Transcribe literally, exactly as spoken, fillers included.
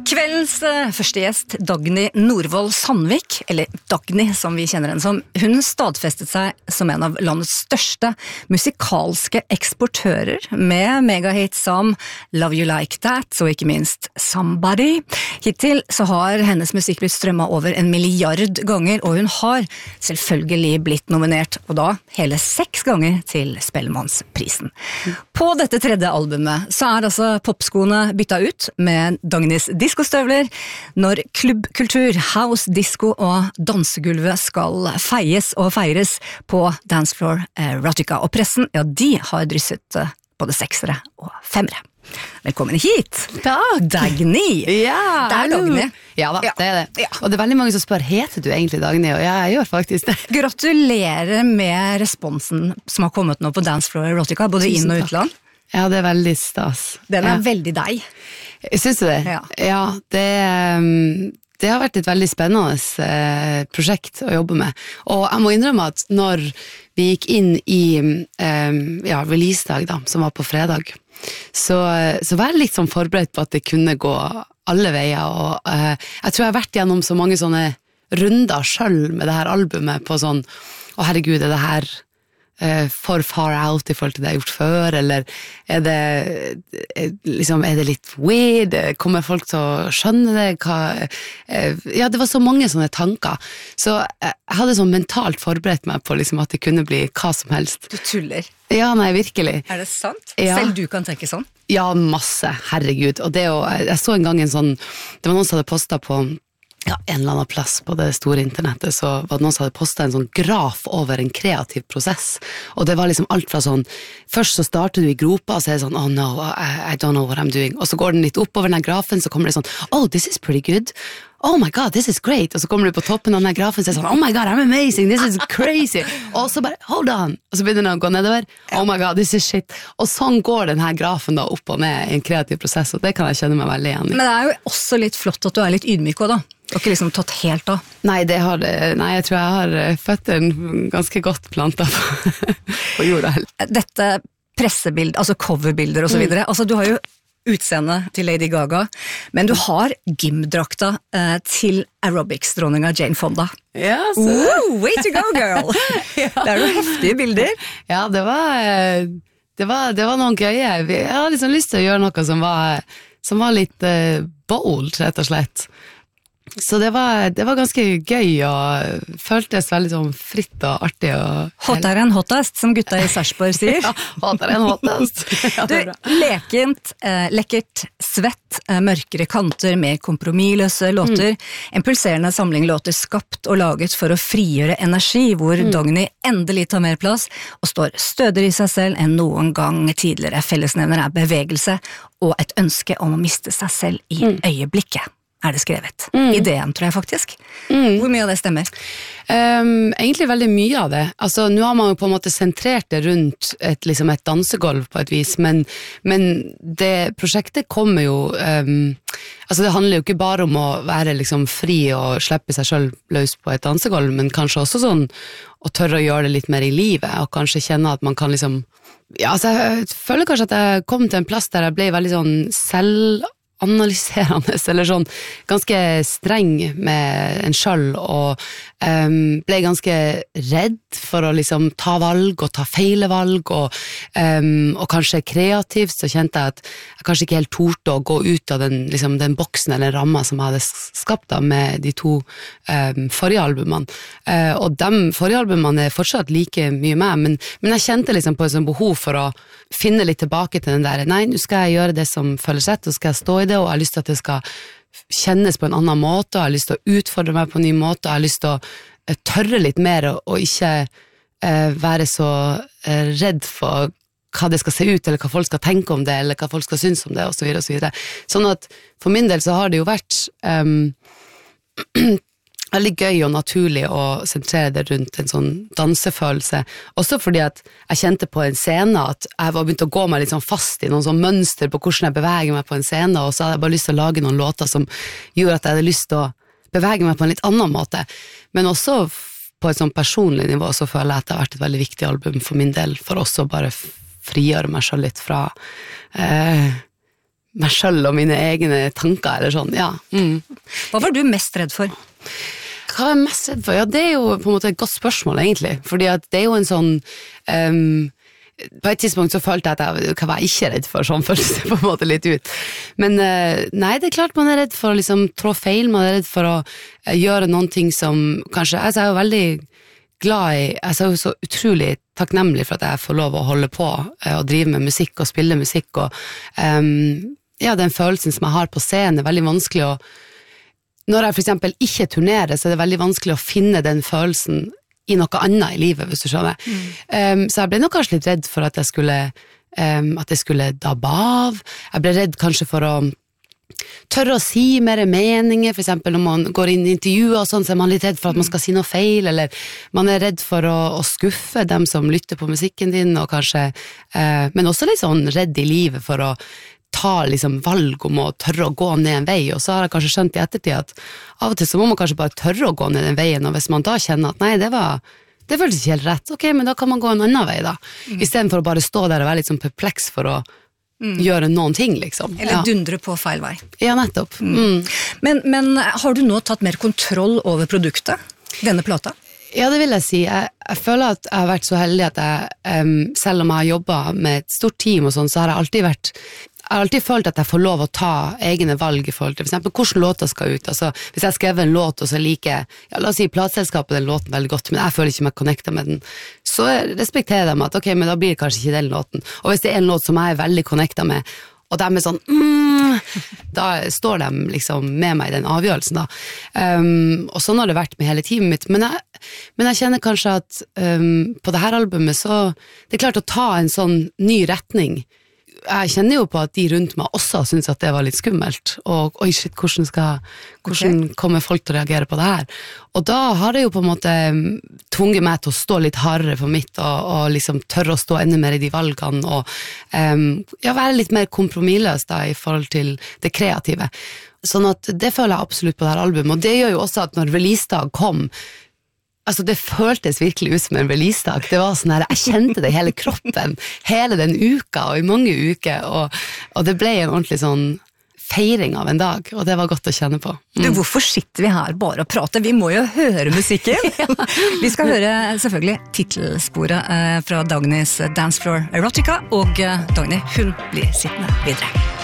Kveldens uh, første gjest, Dagny Norvoll Sandvik, eller Dagny som vi kjenner henne som, hun stadfestet seg som en av landets største musikalske eksportører, med megahits som Love You Like That, og ikke minst Somebody. Hittil så har hennes musikk blitt strømmet over en milliard ganger, og hun har selvfølgelig blitt nominert, og da hele seks ganger til Spellemannsprisen. På dette tredje albumet så er altså popskoene bytta ut med Dagnys diskostøvler når klubbkultur, house, disco og dansegulvet skal feies og feires på Dancefloor Erotica. Og pressen, ja, de har drysset både seksere og femmere. Velkommen hit! Takk! Dagny! Ja, det er Dagny. Ja da, det er det. Ja. Og det er veldig mange som spør, heter du egentlig Dagny? Og ja, jeg gjør faktisk det. Gratulerer med responsen som har kommet nå på Dancefloor Erotica, både Tusen inn- og takk. utland. Ja, det er veldig stas. Den er ja. veldig deg. Syns du det? Ja. Ja, det, det har vært et veldig spennende eh, prosjekt å jobbe med. Og jeg må innrømme at når vi gikk inn i eh, ja, releasedag da, som var på fredag, så, så var jeg litt sånn forberedt på at det kunne gå alle veier, og eh, jeg tror jeg har vært gjennom så mange sånne runder selv med det her albumet på sånn, å herregud, er det her Uh, for far out i forhold til det jeg har gjort før, eller er det er, liksom, er det litt weird, kommer folk til å skjønne det, hva, uh, ja, det var så mange sånne tanker, så jeg hadde sånn mentalt forberedt meg på liksom, at det kunne bli hva som helst. Du tuller. Ja, nei, virkelig. Er det sant? Ja. Selv du kan tenke sånn? Ja, masse, herregud, og det å, jeg så en gang en sånn, det var noen som hadde postet på ja, en eller annen plass på det store internettet, så var det noen som hadde postet en sånn graf over en kreativ prosess, og det var liksom alt fra sånn, først så starter du i gropa, og så er det sånn, oh no, I, I don't know what I'm doing, og så går den litt opp over den grafen, så kommer det sånn, oh, this is pretty good, oh my god, this is great, og så kommer du på toppen av den grafen, så er det sånn, oh my god, I'm amazing, this is crazy, og så bare, hold on, og så begynner den å gå nedover, oh my god, this is shit, og sånn går den her grafen da opp og ned i en kreativ prosess, og det kan jeg kjenne meg veldig igjen i. Men det er jo også litt flott at du er litt ydmyk også da. Du har ikke liksom tatt helt av. Nei, det har det, nei, jeg tror jeg har føttene ganske godt plantet på, på jorda. Dette pressebild, altså coverbilder og så videre, mm. altså du har jo utseende til Lady Gaga, men du har gymdrakta eh, til aerobics-dronninga Jane Fonda. Ja, så. Ooh, way to go, girl! ja. Det er noen heftige bilder. Ja, det var, det var, det var noen gøye. Jeg hadde liksom lyst til å gjøre noe som var, som var litt uh, bold, rett og slett. Så det var, det var ganske gøy og føltes veldig sånn fritt og artig. Og hotere enn hottest, som gutta i Sarpsborg sier. ja, hotere enn hottest. du, lekent, eh, lekkert, svett, eh, mørkere kanter, mer kompromissløse låter. Mm. En pulserende samling låter skapt og laget for å frigjøre energi, hvor mm. Dagny endelig tar mer plass og står stødigere i seg selv enn noen gang tidligere. Fellesnevner er bevegelse og et ønske om å miste seg selv i mm. øyeblikket. Er det skrevet. Mm. Ideen, tror jeg faktisk. Mm. Hvor mye av det stemmer? Um, egentlig veldig mye av det. Altså, nå har man jo på en måte sentrert det rundt et, liksom et dansegolv på et vis, men, men det prosjektet kommer jo um, altså det handler jo ikke bare om å være liksom fri og slippe seg selv løs på et dansegolv, men kanskje også sånn å tørre å gjøre det litt mer i livet, og kanskje kjenne at man kan liksom ja, altså jeg føler kanskje at jeg kom til en plass der jeg ble veldig sånn selv analyserende, eller sånn ganske streng med en selv, og um, ble ganske redd for å liksom ta valg og ta feile valg, og, um, og kanskje kreativt, så kjente jeg at jeg kanskje ikke helt torde å gå ut av den, liksom, den boksen eller ramma som jeg hadde skapt da med de to um, forrige albumene. Uh, og de forrige albumene er fortsatt like mye med, men, men jeg kjente liksom på et sånt behov for å finne litt tilbake til den der, nei, nå skal jeg gjøre det som føles rett, og skal jeg stå i det, og jeg har lyst til at det skal kjennes på en annen måte, og jeg har lyst til å utfordre meg på en ny måte, og jeg har lyst til å uh, tørre litt mer, og, og ikke uh, være så uh, redd for hva det skal se ut, eller hva folk skal tenke om det, eller hva folk skal synes om det, og så videre, og så videre. Sånn at for min del så har det jo vært um, veldig gøy og naturlig å sentrere det rundt en sånn dansefølelse, også fordi at jeg kjente på en scene at jeg var begynt å gå meg litt sånn fast i noen sånn mønster på hvordan jeg beveger meg på en scene, og så hadde jeg bare lyst til å lage noen låter som gjorde at jeg hadde lyst til å bevege meg på en litt annen måte, men også på et sånn personlig nivå så føler jeg at det har vært et veldig viktig album for min del, for også bare frigjøre meg selv litt fra eh, meg selv og mine egne tanker, eller sånn, ja. Mm. Hva var du mest redd for? Hva var jeg mest redd for? Ja, det er jo på en måte et godt spørsmål, egentlig, fordi at det er jo en sånn... Um, på et tidspunkt så følte jeg at jeg hva var jeg ikke redd for, sånn føltes det på en måte litt ut. Men nei, det er klart man er redd for å liksom trå feil, man er redd for å gjøre noen ting som kanskje, altså jeg er jo veldig glad i, altså jeg er jo så utrolig takknemlig for at jeg får lov å holde på og drive med musikk og spille musikk, og um, ja, den følelsen som jeg har på scenen er veldig vanskelig å, når jeg for eksempel ikke turnerer, så er det veldig vanskelig å finne den følelsen i noe annet i livet, hvis du skjønner. Mm. Um, så jeg ble nok kanskje litt redd for at jeg skulle, um, at jeg skulle dabbe av. Jeg ble redd kanskje for å tørre å si mer meninger, for eksempel når man går inn i intervjuer og sånn, så er man litt redd for at man skal si noe feil, eller man er redd for å, å skuffe dem som lytter på musikken din, og kanskje, uh, men også litt sånn redd i livet for å ta liksom valg om å tørre å gå ned en vei, og så har jeg kanskje skjønt i ettertid at av og til så må man kanskje bare tørre å gå ned den veien, og hvis man da kjenner at nei, det var det føltes ikke helt rett, ok, men da kan man gå en annen vei da, mm. i stedet for å bare stå der og være litt sånn perpleks for å mm. gjøre noen ting, liksom. Eller ja. dundre på feil vei. Ja, nettopp. Mm. Mm. Men, men har du nå tatt mer kontroll over produktet, denne plata? Ja, det vil jeg si. Jeg, jeg føler at jeg har vært så heldig at jeg, um, selv om jeg har jobbet med et stort team og sånn, så har jeg alltid vært Jeg har alltid følt at jeg får lov å ta egne valg i forhold til, for eksempel, hvordan låter skal ut. Altså, hvis jeg skrev en låt, og så liker, ja, la oss si, plateselskapet den låten veldig godt, men jeg føler ikke meg connectet med den, så respekterer jeg meg at, ok, men da blir det kanskje ikke den låten. Og hvis det er en låt som jeg er veldig connectet med, og de er sånn, mm, da står de liksom med meg i den avgjørelsen da. Um, og sånn har det vært med hele teamet mitt, men jeg, men jeg kjenner kanskje at um, på det her albumet så, det er klart å ta en sånn ny retning. Jeg kjenner jo på at de rundt meg også synes at det var litt skummelt, og oi shit, hvordan skal, hvordan okay. kommer folk til å reagere på det her? Og da har det jo på en måte tvunget meg til å stå litt hardere for mitt, og, og liksom tørre å stå enda mer i de valgene, og um, ja, være litt mer kompromissløs da i forhold til det kreative. Sånn at det føler jeg absolutt på det her albumet, og det gjør jo også at når releasedag kom, altså det føltes virkelig ut som en releasedag. Det var sånn her, jeg kjente det i hele kroppen, hele den uka, og i mange uker, og, og det ble en ordentlig sånn feiring av en dag, og det var godt å kjenne på. Mm. Du, hvorfor sitter vi her bare og prater? Vi må jo høre musikken. ja. Vi skal høre selvfølgelig titelsporet fra Dagnys Dance Floor Erotica, og Dagny, hun blir sittende videre.